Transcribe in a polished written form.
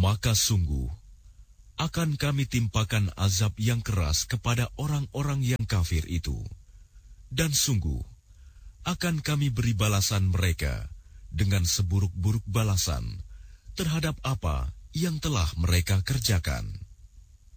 Maka sungguh akan kami timpakan azab yang keras kepada orang-orang yang kafir itu, dan sungguh akan kami beri balasan mereka dengan seburuk-buruk balasan terhadap apa yang telah mereka kerjakan.